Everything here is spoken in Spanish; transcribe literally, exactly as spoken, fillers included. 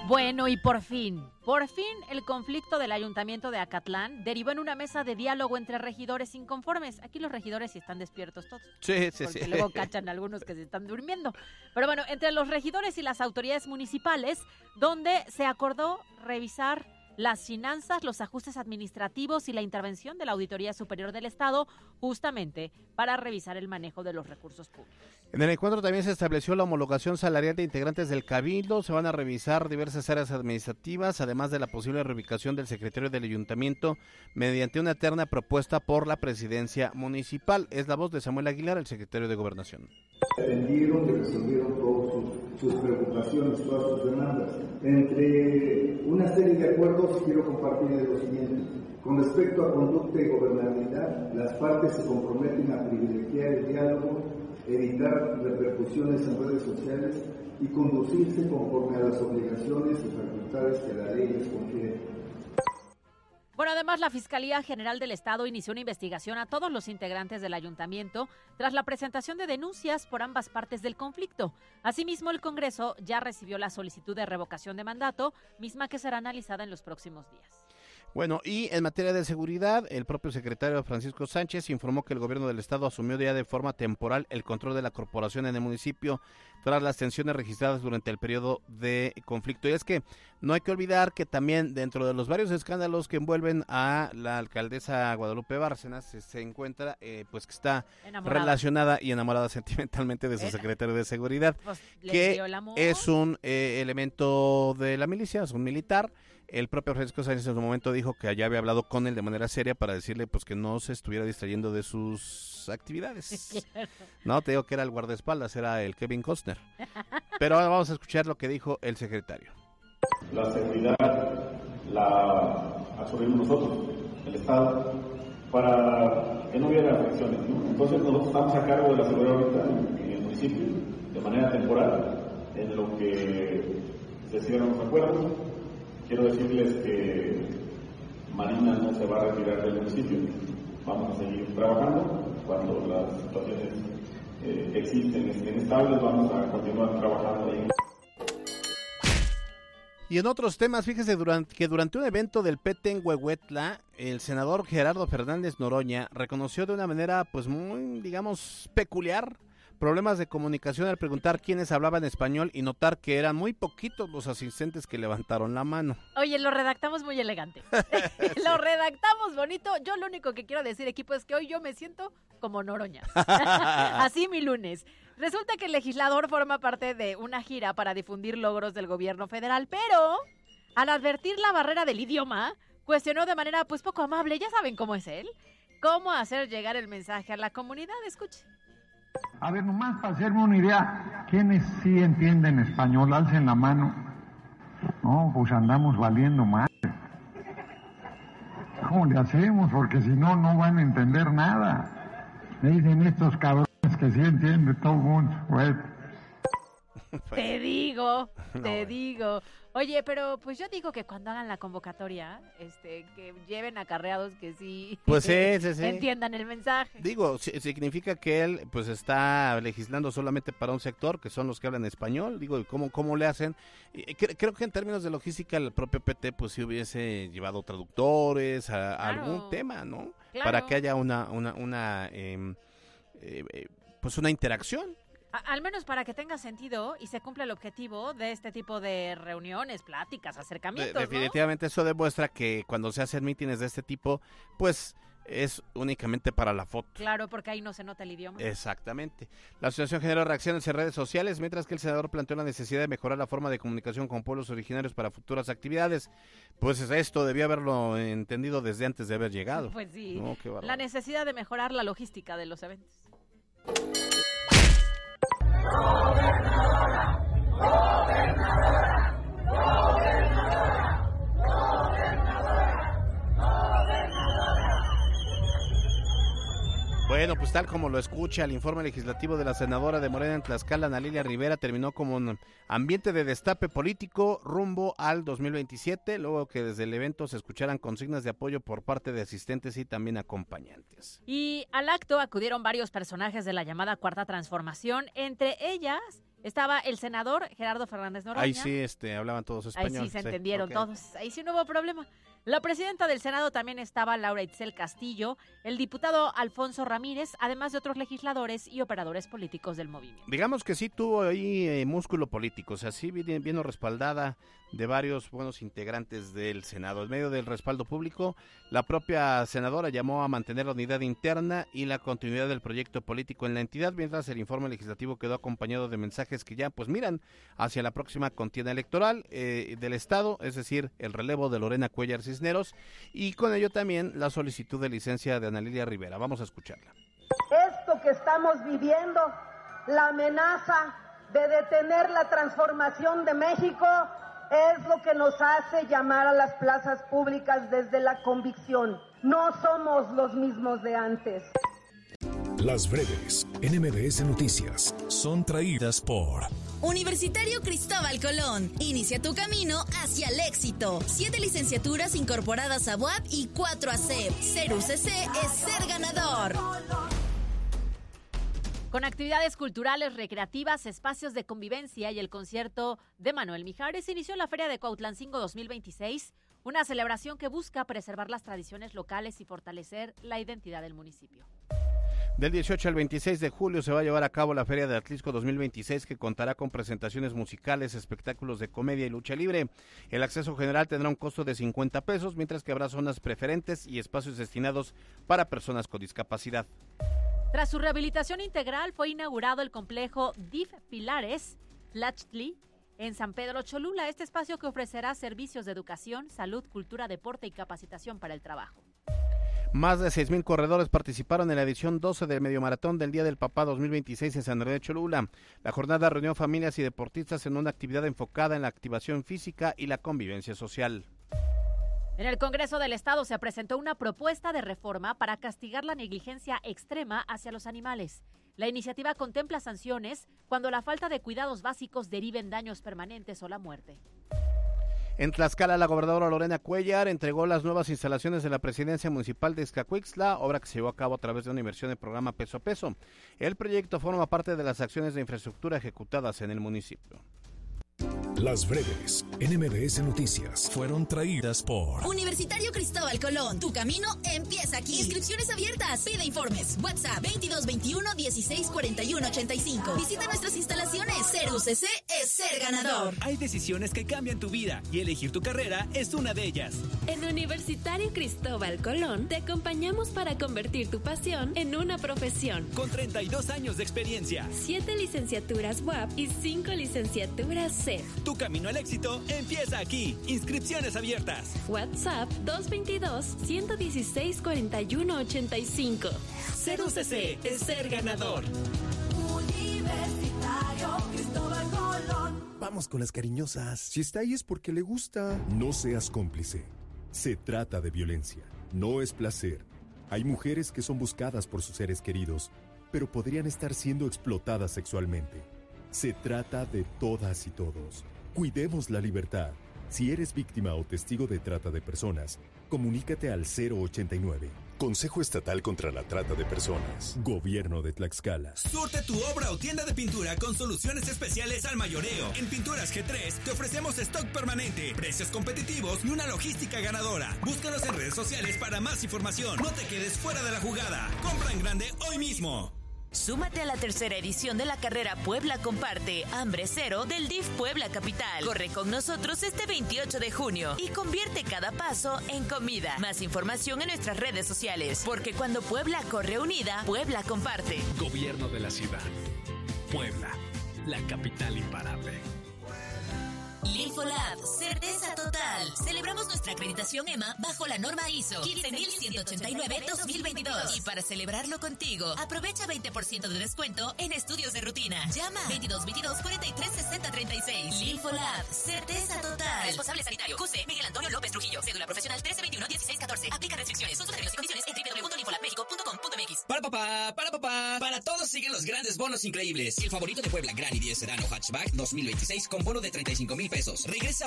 Bueno, y por fin, por fin el conflicto del Ayuntamiento de Acatlán derivó en una mesa de diálogo entre regidores inconformes. Aquí los regidores sí están despiertos todos. Sí, sí, porque sí. luego cachan a algunos que se están durmiendo. Pero bueno, entre los regidores y las autoridades municipales, donde se acordó revisar las finanzas, los ajustes administrativos y la intervención de la Auditoría Superior del Estado, justamente para revisar el manejo de los recursos públicos. En el encuentro también se estableció la homologación salarial de integrantes del Cabildo. Se van a revisar diversas áreas administrativas, además de la posible reubicación del secretario del Ayuntamiento mediante una terna propuesta por la presidencia municipal. Es la voz de Samuel Aguilar, el secretario de Gobernación. Atendieron y resolvieron todas sus, sus preocupaciones, todas sus demandas. Entre una serie de acuerdos quiero compartir lo siguiente. Con respecto a conducta y gobernabilidad, las partes se comprometen a privilegiar el diálogo, evitar repercusiones en redes sociales y conducirse conforme a las obligaciones y facultades que la ley les confiere. Bueno, además la Fiscalía General del Estado inició una investigación a todos los integrantes del ayuntamiento tras la presentación de denuncias por ambas partes del conflicto. Asimismo, el Congreso ya recibió la solicitud de revocación de mandato, misma que será analizada en los próximos días. Bueno, y en materia de seguridad, el propio secretario Francisco Sánchez informó que el gobierno del estado asumió ya de forma temporal el control de la corporación en el municipio tras las tensiones registradas durante el periodo de conflicto. Y es que no hay que olvidar que también dentro de los varios escándalos que envuelven a la alcaldesa Guadalupe Bárcenas se, se encuentra eh, pues que está enamorada. relacionada y enamorada sentimentalmente de su secretario de seguridad, pues, que es un eh, elemento de la milicia, es un militar. El propio Francisco Sánchez en su momento dijo que ya había hablado con él de manera seria para decirle pues que no se estuviera distrayendo de sus actividades. Claro. No, te digo que era el guardaespaldas, era el Kevin Costner. Pero ahora vamos a escuchar lo que dijo el secretario. La seguridad la absorbimos nosotros, el Estado, para que no hubiera afecciones, ¿no? Entonces nosotros estamos a cargo de la seguridad ahorita en, en el municipio, de manera temporal, en lo que se cierran los acuerdos. Quiero decirles que Marina no se va a retirar del municipio. Vamos a seguir trabajando. Cuando las situaciones eh, existen, estén estables, vamos a continuar trabajando ahí. Y en otros temas, fíjese durante, que durante un evento del P T en Huehuetla, el senador Gerardo Fernández Noroña reconoció de una manera pues muy, digamos, peculiar problemas de comunicación al preguntar quiénes hablaban español y notar que eran muy poquitos los asistentes que levantaron la mano. Oye, lo redactamos muy elegante. Sí. Lo redactamos bonito. Yo lo único que quiero decir, equipo, es que hoy yo me siento como Noroña. Así mi lunes. Resulta que el legislador forma parte de una gira para difundir logros del gobierno federal, pero al advertir la barrera del idioma, cuestionó de manera pues poco amable, ya saben cómo es él, cómo hacer llegar el mensaje a la comunidad. Escuche. A ver, nomás para hacerme una idea, ¿quiénes sí entienden español? Alcen la mano. No, pues andamos valiendo mal. ¿Cómo le hacemos? Porque si no, no van a entender nada. Me dicen estos cabrones que sí entienden todo el mundo. Pues. Te digo, te no, digo. Oye, pero pues yo digo que cuando hagan la convocatoria, este, que lleven acarreados que sí, pues sí, sí, sí. entiendan el mensaje. Digo, significa que él pues está legislando solamente para un sector, que son los que hablan español. Digo, ¿cómo, cómo le hacen? Creo que en términos de logística el propio P T pues sí hubiese llevado traductores a, a claro. algún tema, ¿no? Claro. Para que haya una, una, una, eh, eh, pues una interacción. Al menos para que tenga sentido y se cumpla el objetivo de este tipo de reuniones, pláticas, acercamientos, de, definitivamente, ¿no? Eso demuestra que cuando se hacen mítines de este tipo, pues es únicamente para la foto. Claro, porque ahí no se nota el idioma. Exactamente. La asociación generó reacciones en redes sociales, mientras que el senador planteó la necesidad de mejorar la forma de comunicación con pueblos originarios para futuras actividades. Pues esto debió haberlo entendido desde antes de haber llegado. Pues sí, no, qué la necesidad de mejorar la logística de los eventos. Gobernadora, gobernadora, gobernadora, gobernadora, gobernadora. Bueno, pues tal como lo escucha, el informe legislativo de la senadora de Morena en Tlaxcala, Ana Lilia Rivera, terminó como un ambiente de destape político rumbo al dos mil veintisiete, luego que desde el evento se escucharan consignas de apoyo por parte de asistentes y también acompañantes. Y al acto acudieron varios personajes de la llamada Cuarta Transformación, entre ellas Estaba el senador Gerardo Fernández Noroña. Ahí sí este, hablaban todos español. Ahí sí se sí, entendieron okay. todos. Ahí sí no hubo problema. La presidenta del Senado también estaba Laura Itzel Castillo, el diputado Alfonso Ramírez, además de otros legisladores y operadores políticos del movimiento. Digamos que sí tuvo ahí eh, músculo político, o sea, sí vino, vino respaldada de varios buenos integrantes del Senado. En medio del respaldo público, la propia senadora llamó a mantener la unidad interna y la continuidad del proyecto político en la entidad, mientras el informe legislativo quedó acompañado de mensajes que ya pues miran hacia la próxima contienda electoral eh, del Estado, es decir, el relevo de Lorena Cuellar Cisneros, y con ello también la solicitud de licencia de Ana Lilia Rivera. Vamos a escucharla. Esto que estamos viviendo, la amenaza de detener la transformación de México, es lo que nos hace llamar a las plazas públicas desde la convicción. No somos los mismos de antes. Las breves en M B S Noticias son traídas por Universitario Cristóbal Colón. Inicia tu camino hacia el éxito. Siete licenciaturas incorporadas a U A P y cuatro a C E P. Ser U C C es ser ganador. Con actividades culturales, recreativas, espacios de convivencia y el concierto de Manuel Mijares, inició la Feria de Cuautlancingo dos mil veintiséis, una celebración que busca preservar las tradiciones locales y fortalecer la identidad del municipio. Del dieciocho al veintiséis de julio se va a llevar a cabo la Feria de Atlisco dos mil veintiséis, que contará con presentaciones musicales, espectáculos de comedia y lucha libre. El acceso general tendrá un costo de cincuenta pesos, mientras que habrá zonas preferentes y espacios destinados para personas con discapacidad. Tras su rehabilitación integral, fue inaugurado el complejo D I F Pilares Tlachtli en San Pedro Cholula, este espacio que ofrecerá servicios de educación, salud, cultura, deporte y capacitación para el trabajo. Más de seis mil corredores participaron en la edición doce del Medio Maratón del Día del Papá dos mil veintiséis en San Andrés de Cholula. La jornada reunió familias y deportistas en una actividad enfocada en la activación física y la convivencia social. En el Congreso del Estado se presentó una propuesta de reforma para castigar la negligencia extrema hacia los animales. La iniciativa contempla sanciones cuando la falta de cuidados básicos derive en daños permanentes o la muerte. En Tlaxcala, la gobernadora Lorena Cuellar entregó las nuevas instalaciones de la presidencia municipal de Xcacuixtla, obra que se llevó a cabo a través de una inversión del programa Peso a Peso. El proyecto forma parte de las acciones de infraestructura ejecutadas en el municipio. Las breves en M B S Noticias fueron traídas por Universitario Cristóbal Colón. Tu camino empieza aquí. Inscripciones abiertas. Pide informes. WhatsApp veintidós veintiuno dieciséis cuarenta y uno ochenta y cinco. Visita nuestras instalaciones. Ser U C C es ser ganador. Hay decisiones que cambian tu vida y elegir tu carrera es una de ellas. En Universitario Cristóbal Colón te acompañamos para convertir tu pasión en una profesión. Con treinta y dos años de experiencia. Siete licenciaturas U A P y cinco licenciaturas C E P. Tu camino al éxito empieza aquí. Inscripciones abiertas. WhatsApp dos veintidós ciento dieciséis cuarenta y uno ochenta y cinco. Ser U C C es ser ganador. Universitario Cristóbal Colón. Vamos con las cariñosas. Si está ahí es porque le gusta. No seas cómplice. Se trata de violencia. No es placer. Hay mujeres que son buscadas por sus seres queridos, pero podrían estar siendo explotadas sexualmente. Se trata de todas y todos. Cuidemos la libertad. Si eres víctima o testigo de trata de personas, comunícate al cero ochenta y nueve. Consejo Estatal contra la Trata de Personas. Gobierno de Tlaxcala. Surte tu obra o tienda de pintura con soluciones especiales al mayoreo. En Pinturas G tres te ofrecemos stock permanente, precios competitivos y una logística ganadora. Búscanos en redes sociales para más información. No te quedes fuera de la jugada. Compra en grande hoy mismo. Súmate a la tercera edición de la carrera Puebla Comparte, Hambre Cero del D I F Puebla Capital. Corre con nosotros este veintiocho de junio y convierte cada paso en comida. Más información en nuestras redes sociales, porque cuando Puebla corre unida, Puebla comparte. Gobierno de la ciudad. Puebla, la capital imparable. Linfolab, certeza total. Celebramos nuestra acreditación E M A bajo la norma I S O quince mil ciento ochenta y nueve dos mil veintidós. Y para celebrarlo contigo, aprovecha veinte por ciento de descuento en estudios de rutina. Llama veintidós veintidós cuarenta y tres sesenta treinta y seis. Linfolab, certeza total. Responsable sanitario Q C Miguel Antonio López Trujillo. Cédula profesional trece veintiuno dieciséis catorce. Aplica restricciones. Son sus términos y condiciones en doble u doble u doble u punto linfolab méxico punto com punto m x. Para papá, para papá. Para todos siguen los grandes bonos increíbles. El favorito de Puebla, Gran y diez Sedano Hatchback dos mil veintiséis con bono de treinta y cinco mil pesos. Regresa